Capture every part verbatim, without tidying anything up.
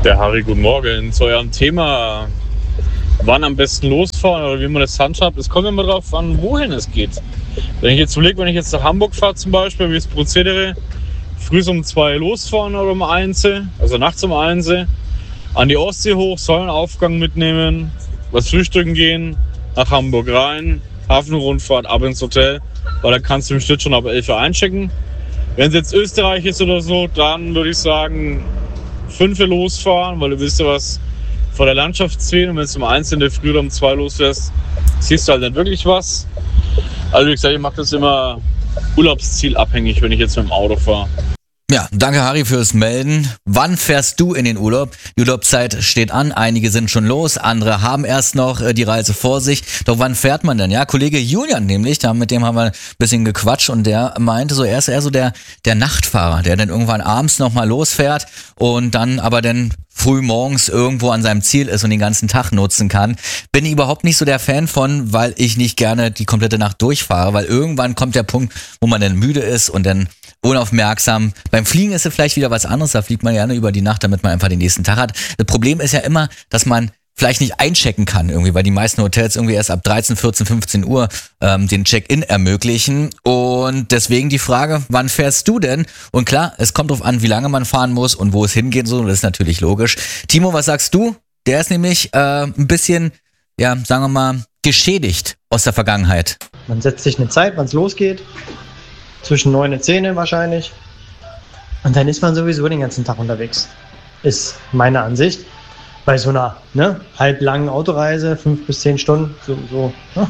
Der Harry, guten Morgen. Zu eurem Thema, wann am besten losfahren oder wie man das handhabt. Es kommt immer darauf an, wohin es geht. Wenn ich jetzt überlege, wenn ich jetzt nach Hamburg fahre zum Beispiel, wie das Prozedere, früh um zwei losfahren oder um eins, also nachts um eins, an die Ostsee hoch, Sonnenaufgang mitnehmen, was frühstücken gehen, nach Hamburg rein, Hafenrundfahrt, ab ins Hotel, weil da kannst du im Schnitt schon ab elf Uhr einchecken. Wenn es jetzt Österreich ist oder so, dann würde ich sagen, fünf Uhr losfahren, weil du wisst ja was von der Landschaft sehen. Und wenn du um eins in der Früh oder um zwei losfährst, siehst du halt nicht wirklich was. Also wie gesagt, ich mache das immer Urlaubsziel abhängig, wenn ich jetzt mit dem Auto fahre. Ja, danke Harry fürs Melden. Wann fährst du in den Urlaub? Die Urlaubszeit steht an, einige sind schon los, andere haben erst noch äh, die Reise vor sich. Doch wann fährt man denn? Ja, Kollege Julian nämlich, da, mit dem haben wir ein bisschen gequatscht und der meinte so, er ist eher so der, der Nachtfahrer, der dann irgendwann abends nochmal losfährt und dann aber dann früh morgens irgendwo an seinem Ziel ist und den ganzen Tag nutzen kann. Bin ich überhaupt nicht so der Fan von, weil ich nicht gerne die komplette Nacht durchfahre, weil irgendwann kommt der Punkt, wo man dann müde ist und dann unaufmerksam. Beim Fliegen ist es vielleicht wieder was anderes, da fliegt man gerne über die Nacht, damit man einfach den nächsten Tag hat. Das Problem ist ja immer, dass man vielleicht nicht einchecken kann irgendwie, weil die meisten Hotels irgendwie erst ab dreizehn, vierzehn, fünfzehn Uhr ähm, den Check-in ermöglichen. Und deswegen die Frage, wann fährst du denn? Und klar, es kommt drauf an, wie lange man fahren muss und wo es hingeht, so, das ist natürlich logisch. Timo, was sagst du? Der ist nämlich äh, ein bisschen, ja, sagen wir mal, geschädigt aus der Vergangenheit. Man setzt sich eine Zeit, wann es losgeht. Zwischen neun und zehn wahrscheinlich. Und dann ist man sowieso den ganzen Tag unterwegs. Ist meine Ansicht. Bei so einer ne, halblangen Autoreise, fünf bis zehn Stunden. So, so, ne?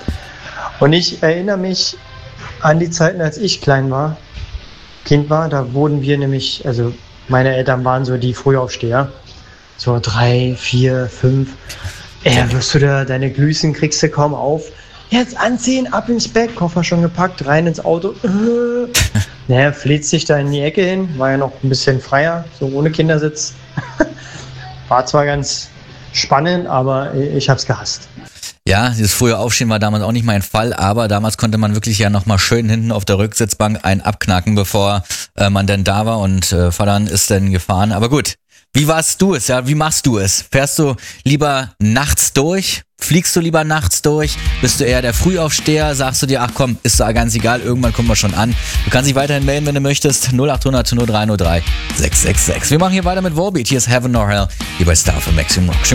Und ich erinnere mich an die Zeiten, als ich klein war, Kind war. Da wurden wir nämlich, also meine Eltern waren so die Frühaufsteher. So drei, vier, fünf. Ey, wirst du da deine Glüschen, kriegst du kaum auf. Jetzt anziehen, ab ins Bett, Koffer schon gepackt, rein ins Auto. Äh. Naja, flitzt sich da in die Ecke hin, war ja noch ein bisschen freier, so ohne Kindersitz. War zwar ganz spannend, aber ich hab's gehasst. Ja, dieses frühe Aufstehen war damals auch nicht mein Fall, aber damals konnte man wirklich ja nochmal schön hinten auf der Rücksitzbank einen abknacken, bevor äh, man denn da war und äh, Vater ist dann gefahren. Aber gut, wie warst du es? Ja, wie machst du es? Fährst du lieber nachts durch? Fliegst du lieber nachts durch? Bist du eher der Frühaufsteher? Sagst du dir, ach komm, ist da ganz egal, irgendwann kommen wir schon an. Du kannst dich weiterhin melden, wenn du möchtest. null acht hundert null drei null drei sechs sechs sechs. Wir machen hier weiter mit Volbeat. Hier ist Heaven or Hell, hier bei Star für Maximum Rock.